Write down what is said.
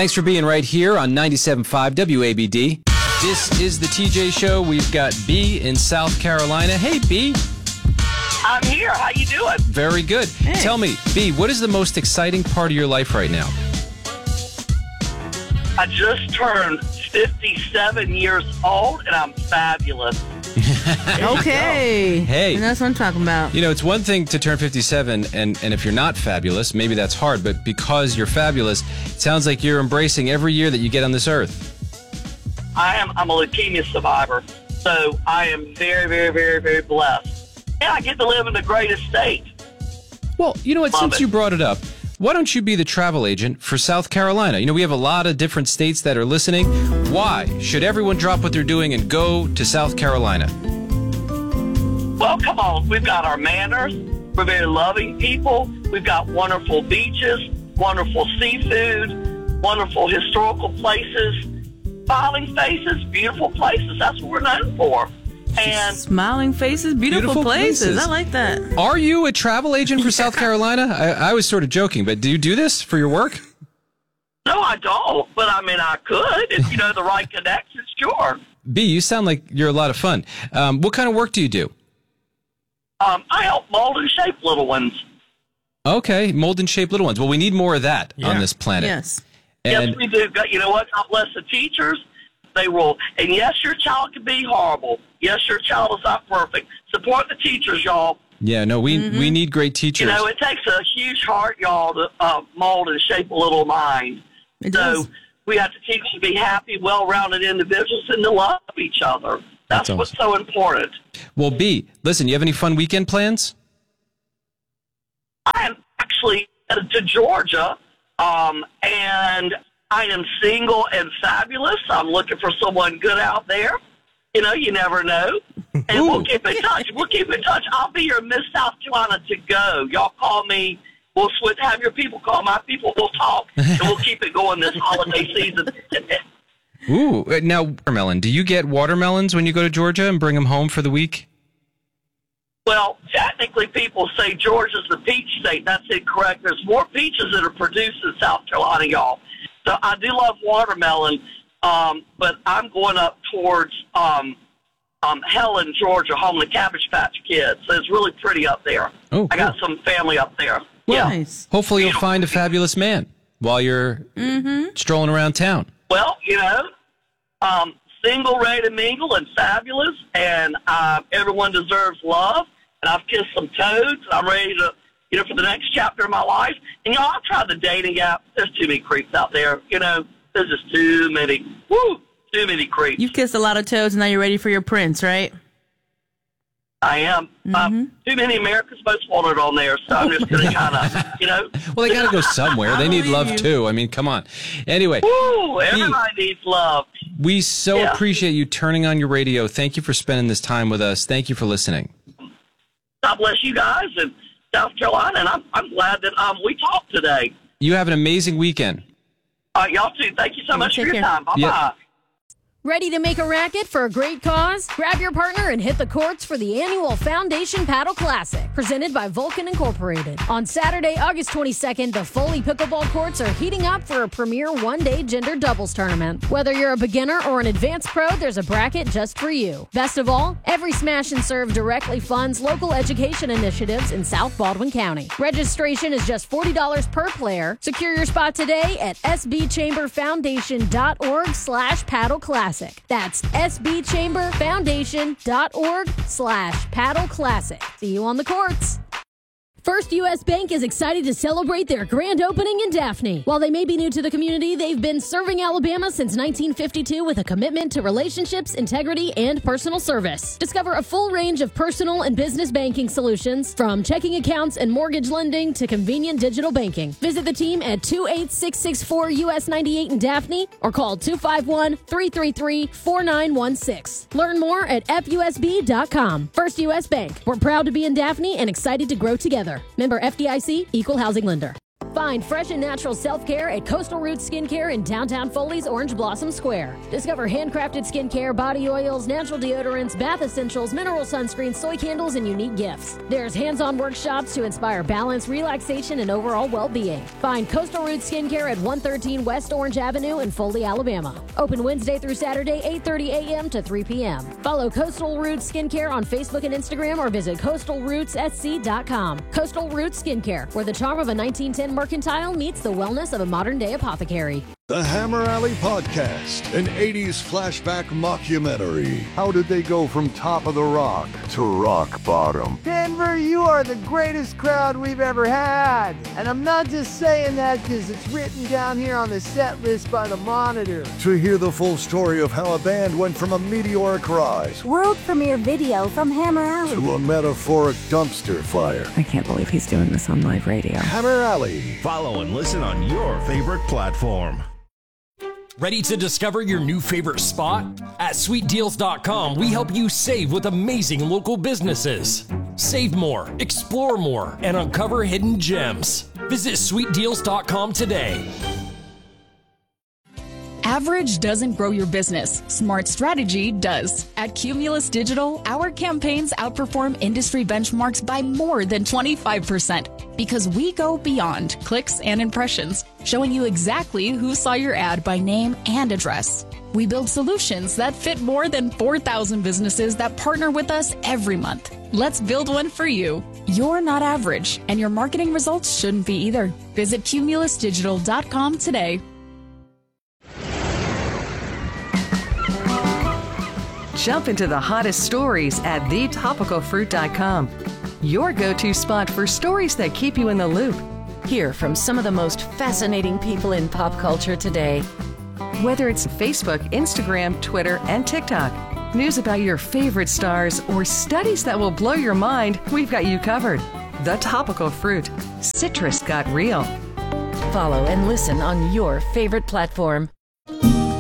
Thanks for being right here on 97.5 WABD. This is the TJ Show. We've got B in South Carolina. Hey, B. I'm here. How you doing? Very good. Hey. Tell me, B, what is the most exciting part of your life right now? I just turned 57 years old, and I'm fabulous. Okay. Hey. And that's what I'm talking about. You know, it's one thing to turn 57, and if you're not fabulous, maybe that's hard, but because you're fabulous, it sounds like you're embracing every year that you get on this earth. I'm a leukemia survivor, so I am very, very, very, very blessed. And I get to live in the greatest state. Well, you know what, Love since it. you brought it up, why don't you be the travel agent for South Carolina? You know, we have a lot of different states that are listening. Why should everyone drop what they're doing and go to South Carolina? Well, come on. We've got our manners. We're very loving people. We've got wonderful beaches, wonderful seafood, wonderful historical places, smiling faces, beautiful places. That's what we're known for. And Smiling faces, beautiful places. I like that. Are you a travel agent for South Carolina? I was sort of joking, but do you do this for your work? no, I don't. But, I mean, I could if you know the right connections, sure. B, you sound like you're a lot of fun. What kind of work do you do? I help mold and shape little ones. Okay, mold and shape little ones. Well, we need more of that on this planet. Yes. And Yes, we do. You know what? God bless the teachers. They rule. And yes, your child can be horrible. Yes, your child is not perfect. Support the teachers, y'all. yeah, no, we need great teachers. You know, it takes a huge heart, y'all, to mold and shape a little mind. It So does. we have to teach them to be happy, well-rounded individuals and to love each other. That's That's what's so important. Well, B, listen, you have any fun weekend plans? I am actually headed to Georgia, and I am single and fabulous. I'm looking for someone good out there. You know, you never know. And we'll keep in touch. We'll keep in touch. I'll be your Miss South Carolina to go. Y'all call me. We'll switch. Have your people call my people. We'll talk, and we'll keep it going this holiday season. Ooh, now, watermelon. Do you get watermelons when you go to Georgia and bring them home for the week? Well, technically, people say Georgia's the peach state. That's incorrect. There's more peaches that are produced in South Carolina, y'all. So I do love watermelon, but I'm going up towards Helen, Georgia, home of the Cabbage Patch Kids. So it's really pretty up there. Oh, I got cool. some family up there. Well, Yeah. Nice. hopefully you'll find a fabulous man while you're strolling around town. Well, you know, single, ready to mingle, and fabulous, and everyone deserves love. And I've kissed some toads. I'm ready to, you know, for the next chapter of my life. And, you know, I've tried the dating app. There's too many creeps out there. You know, there's just too many. Too many creeps. You've kissed a lot of toads, and now you're ready for your prince, right? I am. Too many America's Most Wanted on there, so I'm just going to kind of, you know. Well, they got to go somewhere. They need believe love, you. too. I mean, come on. Anyway, Woo, everybody needs love. we so Yeah. appreciate you turning on your radio. Thank you for spending this time with us. Thank you for listening. God bless you guys in South Carolina, and I'm glad that we talked today. You have an amazing weekend. Y'all too. Thank you so much for take your care. time. Bye-bye. Yeah. Ready to make a racket for a great cause? Grab your partner and hit the courts for the annual Foundation Paddle Classic, presented by Vulcan Incorporated. On Saturday, August 22nd, the Foley Pickleball Courts are heating up for a premier one-day gender doubles tournament. Whether you're a beginner or an advanced pro, there's a bracket just for you. Best of all, every smash and serve directly funds local education initiatives in South Baldwin County. Registration is just $40 per player. Secure your spot today at sbchamberfoundation.org/paddle classic. That's sbchamberfoundation.org/paddle classic. See you on the courts. First U.S. Bank is excited to celebrate their grand opening in Daphne. While they may be new to the community, they've been serving Alabama since 1952 with a commitment to relationships, integrity, and personal service. Discover a full range of personal and business banking solutions, from checking accounts and mortgage lending to convenient digital banking. Visit the team at 28664 US 98 in Daphne or call 251-333-4916. Learn more at FUSB.com. First U.S. Bank. We're proud to be in Daphne and excited to grow together. Member FDIC, Equal Housing Lender. Find fresh and natural self-care at Coastal Roots Skincare in downtown Foley's Orange Blossom Square. Discover handcrafted skincare, body oils, natural deodorants, bath essentials, mineral sunscreens, soy candles, and unique gifts. There's hands-on workshops to inspire balance, relaxation, and overall well-being. Find Coastal Roots Skincare at 113 West Orange Avenue in Foley, Alabama. Open Wednesday through Saturday, 8:30 a.m. to 3 p.m. Follow Coastal Roots Skincare on Facebook and Instagram or visit coastalrootssc.com. Coastal Roots Skincare, where the charm of a 1910 Mercantile meets the wellness of a modern-day apothecary. The Hammer Alley Podcast, an 80s flashback mockumentary. How did they go from top of the rock to rock bottom? Denver, you are the greatest crowd we've ever had. And I'm not just saying that because it's written down here on the set list by the Monitor. To hear the full story of how a band went from a meteoric rise, world premiere video from Hammer Alley, to a metaphoric dumpster fire. I can't believe he's doing this on live radio. Hammer Alley. Follow and listen on your favorite platform. Ready to discover your new favorite spot? At sweetdeals.com, we help you save with amazing local businesses. Save more, explore more, and uncover hidden gems. Visit sweetdeals.com today. Average doesn't grow your business. Smart strategy does. At Cumulus Digital, our campaigns outperform industry benchmarks by more than 25% because we go beyond clicks and impressions, showing you exactly who saw your ad by name and address. We build solutions that fit more than 4,000 businesses that partner with us every month. Let's build one for you. You're not average, and your marketing results shouldn't be either. Visit cumulusdigital.com today. Jump into the hottest stories at thetopicalfruit.com. Your go-to spot for stories that keep you in the loop. Hear from some of the most fascinating people in pop culture today. Whether it's Facebook, Instagram, Twitter, and TikTok, news about your favorite stars, or studies that will blow your mind, we've got you covered. The Topical Fruit. Citrus got real. Follow and listen on your favorite platform.